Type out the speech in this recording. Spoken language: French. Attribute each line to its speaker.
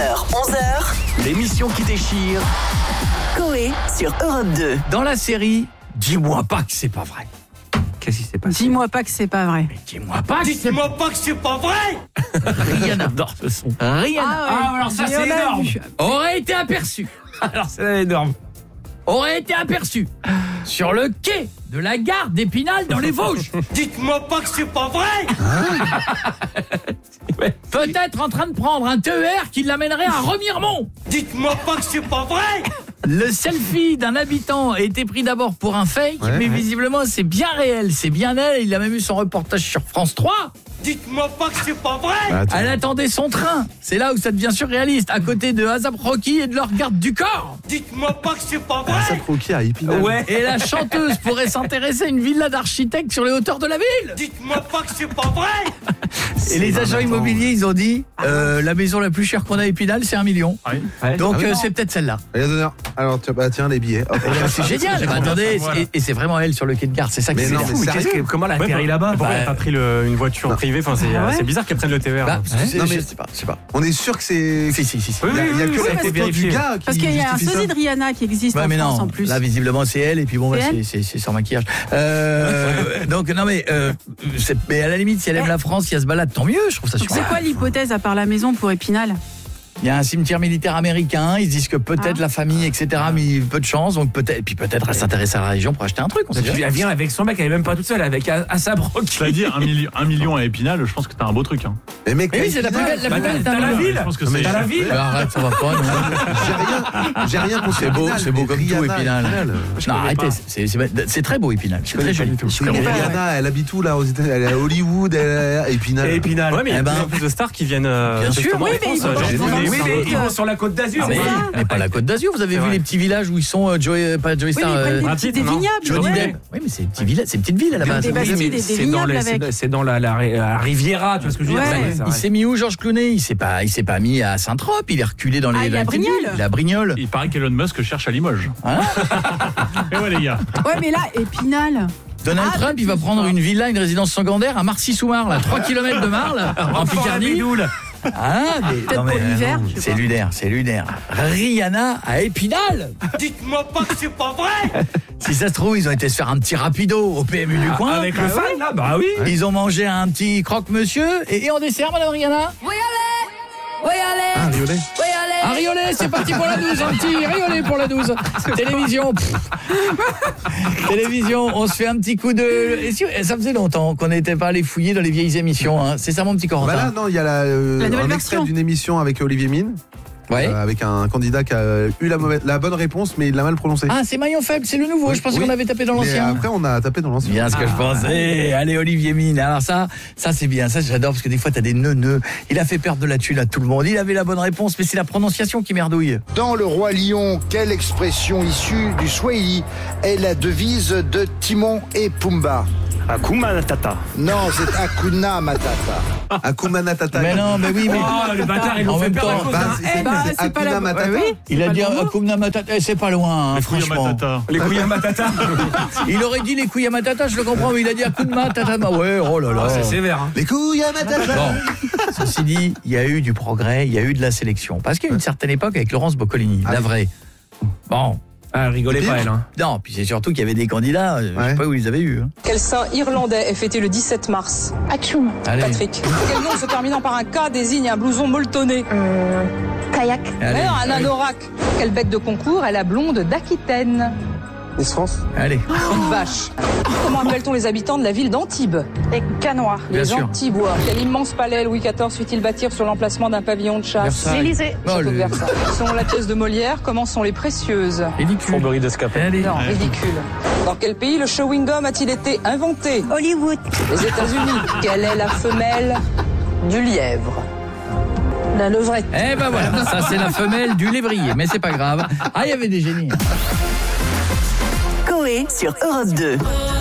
Speaker 1: 10h, 11h.
Speaker 2: L'émission qui déchire.
Speaker 1: Coé sur Europe 2.
Speaker 2: Dans la série, dis-moi pas que c'est pas vrai. Qu'est-ce qui s'est passé?
Speaker 3: Dis-moi pas que c'est pas vrai.
Speaker 2: Mais dis-moi pas que c'est
Speaker 4: Dites-moi pas que c'est pas vrai.
Speaker 2: Rihanna. J'adore ce son. Rihanna.
Speaker 3: Ah,
Speaker 2: alors ça, c'est énorme. Aurait été aperçu. Alors c'est énorme. Aurait été aperçu sur le quai de la gare d'Épinal dans les Vosges.
Speaker 4: Dites-moi pas que c'est pas vrai.
Speaker 2: Peut-être en train de prendre un TER qui l'amènerait à Remiremont.
Speaker 4: Dites-moi pas que c'est pas vrai.
Speaker 2: Le selfie d'un habitant a été pris d'abord pour un fake, mais visiblement c'est bien réel, c'est bien elle. Il a même eu son reportage sur France 3.
Speaker 4: Dites-moi pas que c'est pas vrai.
Speaker 2: Elle attendait son train. C'est là où ça devient surréaliste, à côté de ASAP Rocky et de leur garde du corps.
Speaker 4: Dites-moi pas que c'est pas vrai.
Speaker 5: Ça croquait à Épinal.
Speaker 2: Ouais. Et la chanteuse pourrait s'intéresser à une villa d'architecte sur les hauteurs de la ville.
Speaker 4: Dites-moi pas que c'est pas vrai.
Speaker 2: Et les agents immobiliers, ils ont dit la maison la plus chère qu'on a à Épinal, c'est 1 million. Donc c'est peut-être celle-là.
Speaker 5: Allez, donneur. Alors, tiens, les billets. Hop.
Speaker 2: C'est génial. Bah, attendez, et c'est vraiment elle sur le quai de gare. C'est ça qui
Speaker 5: Mais
Speaker 2: est
Speaker 5: non,
Speaker 2: fou.
Speaker 5: mais sérieux.
Speaker 6: Comment elle a atterri là-bas? Pourquoi elle a pas pris une voiture privée? Enfin, c'est bizarre qu'elle prenne le TER.
Speaker 2: Bah,
Speaker 5: Non, mais
Speaker 2: je sais pas.
Speaker 5: On est sûr que c'est.
Speaker 2: Si.
Speaker 5: Il y a que la photo du gars qui
Speaker 3: Parce qu'il y a un
Speaker 5: justifie ça.
Speaker 3: sosie de Rihanna qui existe
Speaker 2: Ouais,
Speaker 3: en
Speaker 2: mais
Speaker 3: France
Speaker 2: non,
Speaker 3: en plus.
Speaker 2: là visiblement c'est elle et puis bon
Speaker 3: C'est
Speaker 2: bah,
Speaker 3: elle
Speaker 2: c'est sans maquillage. Donc non mais mais à la limite si elle aime la France, si elle se balade tant mieux, je trouve ça
Speaker 3: Donc,
Speaker 2: super.
Speaker 3: c'est quoi l'hypothèse à part la maison pour Épinal?
Speaker 2: Il y a un cimetière militaire américain, ils se disent que peut-être la famille etc mais peu de chance donc peut-être elle s'intéresse à la région pour acheter un truc. On sait jamais.
Speaker 6: Elle vient avec son mec, elle est même pas toute seule, avec ASAP Rocky.
Speaker 7: C'est-à-dire 1 million à Épinal, je pense que t'as un beau truc. Hein.
Speaker 5: Mais mec,
Speaker 2: Oui, c'est la plus belle,
Speaker 6: T'as la ville.
Speaker 7: Je pense que
Speaker 6: T'as
Speaker 7: c'est
Speaker 6: la ville.
Speaker 2: Arrête, ça va pas. Non.
Speaker 5: j'ai rien contre
Speaker 2: C'est beau,
Speaker 5: Épinal,
Speaker 2: c'est beau
Speaker 5: mais
Speaker 2: comme tout
Speaker 5: Rihanna,
Speaker 2: Épinal. Non, arrêtez,
Speaker 7: pas.
Speaker 2: c'est très beau Épinal. C'est très joli.
Speaker 5: Rihanna, elle habite où là aux États-Unis? Elle est à Hollywood, elle est à Épinal.
Speaker 6: Et Épinal. Ouais, mais il y a
Speaker 2: Eh
Speaker 6: de
Speaker 2: ben,
Speaker 6: plus en plus de stars qui viennent.
Speaker 2: sûr,
Speaker 6: justement
Speaker 3: oui,
Speaker 6: en
Speaker 3: mais
Speaker 6: France.
Speaker 3: ils vont
Speaker 6: Oui, mais
Speaker 3: dans
Speaker 6: ils vont sur la Côte d'Azur.
Speaker 2: Mais pas la Côte d'Azur, vous avez vu les petits villages où ils sont
Speaker 3: Oui, mais ils prennent des vignobles.
Speaker 2: Johnny
Speaker 3: ouais.
Speaker 2: Depp. Oui, mais c'est des petites villes à la base.
Speaker 3: Des Bastilles, des vignobles avec.
Speaker 6: C'est dans la Riviera, tu vois ce que je veux dire?
Speaker 3: Ouais.
Speaker 6: Ça,
Speaker 2: Il s'est mis où Georges Clooney? Il s'est pas mis à Saint-Trope, il est reculé dans les
Speaker 3: Ah, il est à
Speaker 2: petites villes.
Speaker 3: Brignoles.
Speaker 2: Il est à Brignoles.
Speaker 7: Il paraît qu'Elon Musk cherche à Limoges.
Speaker 2: Voilà.
Speaker 7: Et ouais les gars.
Speaker 3: Ouais, mais là, Épinal.
Speaker 2: Donald Trump, il va prendre une villa, une résidence secondaire à Marcy-sous-Marle, à 3 km de Marle, en Picardie. Ah, mais
Speaker 3: Peut-être pour l'hiver, je sais pas.
Speaker 2: c'est lunaire. Rihanna à Épinal.
Speaker 4: Dites-moi pas que c'est pas vrai.
Speaker 2: Si ça se trouve, ils ont été se faire un petit rapido au PMU du coin.
Speaker 6: avec le fan là, bah oui.
Speaker 2: Ils ont mangé un petit croque-monsieur. Et en dessert, madame Rihanna?
Speaker 5: Ah, Riolet.
Speaker 2: Un riolet, c'est parti pour la 12. Un petit riolet pour la 12. Télévision. Télévision, on se fait un petit coup de... Et ça faisait longtemps qu'on n'était pas allé fouiller dans les vieilles émissions. Hein. C'est ça mon petit Corentin?
Speaker 5: Bah là, non, il y a
Speaker 3: nouvelle
Speaker 5: un extrait
Speaker 3: version.
Speaker 5: d'une émission avec Olivier Mine.
Speaker 2: Ouais.
Speaker 5: Avec un candidat qui a eu la bonne réponse, mais il l'a mal prononcé.
Speaker 2: Ah, c'est Maillon Faible, c'est le nouveau.
Speaker 5: Oui,
Speaker 2: Je pensais
Speaker 5: oui.
Speaker 2: qu'on avait tapé dans
Speaker 5: Mais
Speaker 2: l'ancien.
Speaker 5: après, on a tapé dans l'ancien.
Speaker 2: Bien ce que je pensais. Allez, Olivier Mine. Alors ça c'est bien. Ça, j'adore parce que des fois, t'as des nœuds. Il a fait perdre de la thune à tout le monde. Il avait la bonne réponse, mais c'est la prononciation qui merdouille.
Speaker 8: Dans Le Roi Lion, quelle expression issue du Swahili est la devise de Timon et Pumba?
Speaker 6: Akuma Matata.
Speaker 8: Non, c'est Hakuna Matata.
Speaker 5: Akuma Matata.
Speaker 2: Mais non, mais oui, mais...
Speaker 6: Oh, le bâtard, ils
Speaker 2: En
Speaker 6: l'ont fait
Speaker 2: même
Speaker 6: perdre à
Speaker 2: temps,
Speaker 6: cause
Speaker 5: Bah,
Speaker 6: d'un-
Speaker 5: c'est
Speaker 3: c'est pas la-
Speaker 5: Hakuna Matata.
Speaker 3: Oui,
Speaker 2: Il a
Speaker 3: pas
Speaker 2: dit
Speaker 3: le mot.
Speaker 2: Akuna Matata. C'est pas loin, hein,
Speaker 7: Les couilles à
Speaker 2: franchement.
Speaker 7: Matata.
Speaker 6: Les couilles à Matata.
Speaker 2: Il aurait dit les couilles à Matata, je le comprends, mais il a dit Akuna Matata. Ouais, oh là là.
Speaker 6: C'est sévère, hein.
Speaker 5: Les couilles à Matata.
Speaker 2: Bon, ceci dit, il y a eu du progrès, il y a eu de la sélection. Parce qu'à une certaine époque, avec Laurence Boccolini, la vraie. Bon,
Speaker 6: Ah, elle rigolait pas, elle, hein.
Speaker 2: non, puis c'est surtout qu'il y avait des candidats, je sais pas où ils avaient eu. Hein.
Speaker 9: Quel saint irlandais est fêté le 17 mars?
Speaker 2: Allez,
Speaker 9: Patrick. Quel nom se terminant par un K désigne un blouson molletonné?
Speaker 2: allez.
Speaker 9: Mais non, un anorak. Quel bête de concours est la blonde d'Aquitaine?
Speaker 8: Miss France?
Speaker 2: Allez,
Speaker 9: Une vache. Comment appelle-t-on les habitants de la ville d'Antibes?
Speaker 3: Les Canois.
Speaker 2: Bien
Speaker 9: Les
Speaker 2: sûr.
Speaker 9: Antibois. Quel immense palais Louis XIV fit-il bâtir sur l'emplacement d'un pavillon de chasse?
Speaker 2: Versailles.
Speaker 3: L'Élysée.
Speaker 2: Oh,
Speaker 9: Château de
Speaker 2: le...
Speaker 9: Versailles. Selon la pièce de Molière, comment sont les précieuses?
Speaker 2: Ridicule.
Speaker 6: Fourberie d'escapade.
Speaker 2: Allez.
Speaker 9: Non, ridicule. Dans quel pays le chewing-gum a-t-il été inventé?
Speaker 3: Hollywood.
Speaker 9: Les États-Unis. Quelle est la femelle du lièvre? La levrette.
Speaker 2: Eh ben voilà, ça c'est la femelle du lévrier, mais c'est pas grave. Ah, il y avait des génies.
Speaker 1: Coé sur Europe 2.